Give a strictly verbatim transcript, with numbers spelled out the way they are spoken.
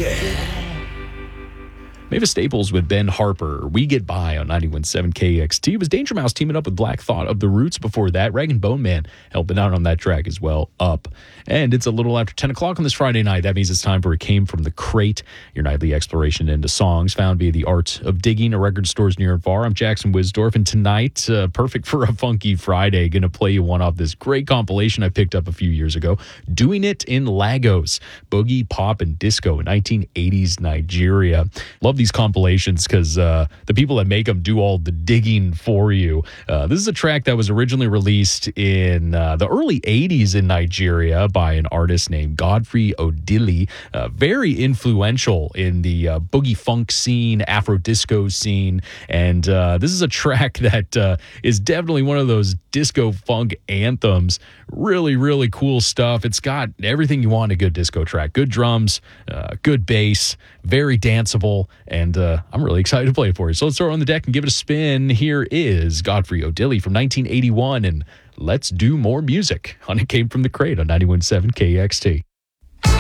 Mavis Staples with Ben Harper. We Get By on ninety-one point seven K X T. It was Danger Mouse teaming up with Black Thought of the Roots before that. Rag and Bone Man helping out on that track as well. Up. And it's a little after ten o'clock on this Friday night. That means it's time for It Came From the Crate, your nightly exploration into songs found via the art of digging at record stores near and far. I'm Jackson Wisdorf, and tonight, uh, perfect for a funky Friday, going to play you one off this great compilation I picked up a few years ago, Doing It in Lagos, Boogie, Pop, and Disco in nineteen eighties Nigeria. Love these compilations because uh, the people that make them do all the digging for you. Uh, this is a track that was originally released in uh, the early eighties in Nigeria by an artist named Godfrey Odili. Uh, very influential in the uh, boogie funk scene, Afro disco scene. And uh, this is a track that uh, is definitely one of those disco funk anthems. Really, really cool stuff. It's got everything you want in a good disco track. Good drums, uh, good bass, very danceable, and uh, I'm really excited to play it for you. So let's throw it on the deck and give it a spin. Here is Godfrey Odili from nineteen eighty-one, and let's do more music on It Came From the Crate on ninety-one point seven K X T.